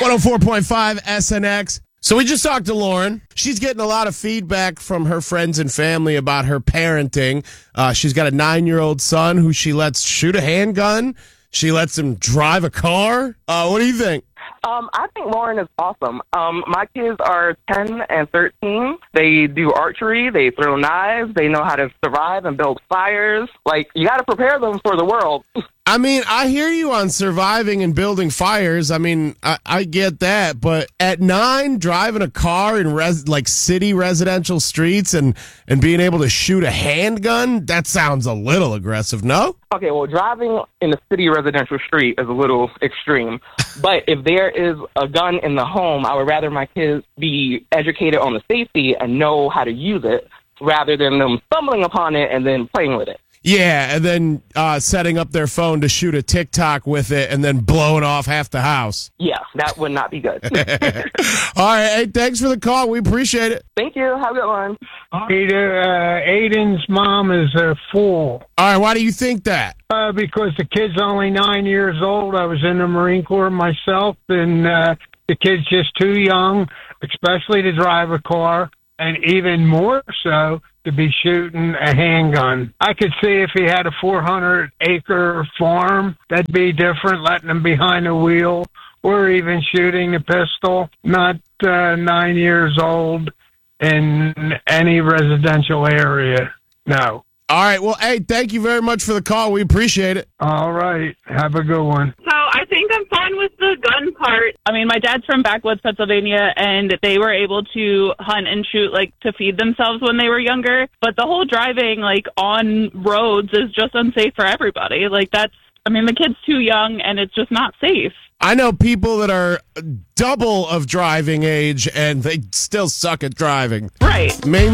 104.5 SNX. So we just talked to Lauren. She's getting a lot of feedback from her friends and family about her parenting. She's got a 9-year-old son who she lets shoot a handgun. She lets him drive a car. What do you think? I think Lauren is awesome. My kids are 10 and 13. They do archery. They throw knives. They know how to survive and build fires. Like, you got to prepare them for the world. I mean, I hear you on surviving and building fires. I mean, I get that. But at 9, driving a car in city residential streets and being able to shoot a handgun, that sounds a little aggressive, no? Okay, well, driving in a city residential street is a little extreme. But if there is a gun in the home, I would rather my kids be educated on the safety and know how to use it rather than them stumbling upon it and then playing with it. Yeah, and then setting up their phone to shoot a TikTok with it and then blowing off half the house. Yeah, that would not be good. All right, hey, thanks for the call. We appreciate it. Thank you. Have a good one. Peter, Aiden's mom is a fool. All right, why do you think that? Because the kid's only 9 years old. I was in the Marine Corps myself, and the kid's just too young, especially to drive a car, and even more so to be shooting a handgun. I could see if he had a 400-acre farm, that'd be different, letting him behind the wheel or even shooting a pistol. Not 9 years old in any residential area. No. All right, well, hey, thank you very much for the call. We appreciate it. All right. Have a good one. So I think I'm fine with the gun part. I mean, my dad's from backwoods Pennsylvania, and they were able to hunt and shoot, to feed themselves when they were younger. But the whole driving, on roads is just unsafe for everybody. The kid's too young, and it's just not safe. I know people that are double of driving age, and they still suck at driving. Right. Mainly